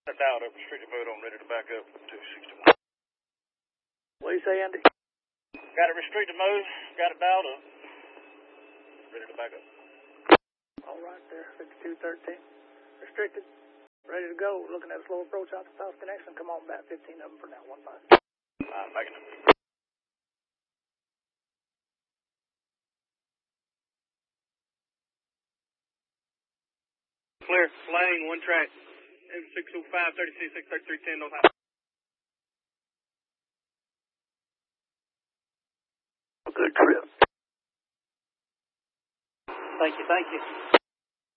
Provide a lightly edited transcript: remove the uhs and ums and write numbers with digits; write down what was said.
Out up restricted mode on, ready to back up 261. What do you say, Andy? Got it restricted mode, got it dialed up, ready to back up. All right there, 5213. Restricted, ready to go. Looking at a slow approach out to South Connection. Come on back, 15 of them for now, 15. Backing up. Clear, flying, one track. M605, 36, 633, 10, no time. Good trip. Thank you.